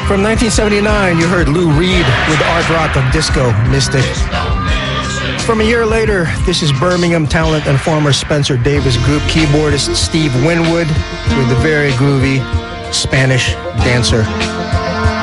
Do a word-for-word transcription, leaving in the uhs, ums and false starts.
From nineteen seventy-nine, you heard Lou Reed with art rock of disco, Mystic. From a year later, this is Birmingham talent and former Spencer Davis group keyboardist Steve Winwood with the very groovy Spanish Dancer.